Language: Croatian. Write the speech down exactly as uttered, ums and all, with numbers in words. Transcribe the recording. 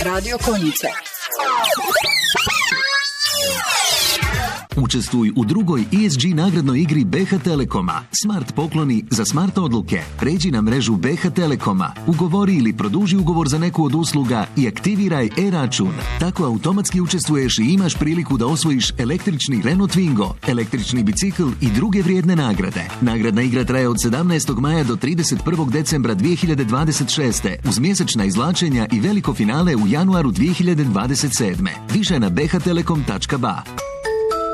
Radio Konjice. Učestvuj u drugoj E S G nagradnoj igri B H Telekoma. Smart pokloni za smart odluke. Pređi na mrežu B H Telekoma. Ugovori ili produži ugovor za neku od usluga i aktiviraj e-račun. Tako automatski učestvuješ i imaš priliku da osvojiš električni Renault Twingo, električni bicikl i druge vrijedne nagrade. Nagradna igra traje od sedamnaestog maja do trideset prvog decembra dvije hiljade dvadeset šeste uz mjesečna izvlačenja i veliko finale u januaru dvije hiljade dvadeset sedme. Više na b h telekom tačka b a.